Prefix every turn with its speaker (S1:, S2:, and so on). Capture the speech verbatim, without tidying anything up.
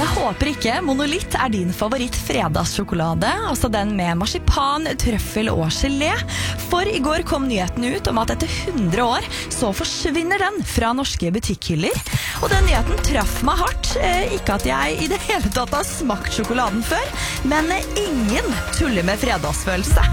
S1: Jeg håper ikke Monolitt er din favoritt fredagssjokolade, altså den med marsipan, trøffel og gelé. For i går kom nyheten ut om at etter hundre år så forsvinner den fra norske butikkhyller. Og den nyheten traff meg hardt. Eh, ikke at jeg i det hele tatt har smakt sjokoladen før, men ingen tuller med fredagsfølelse.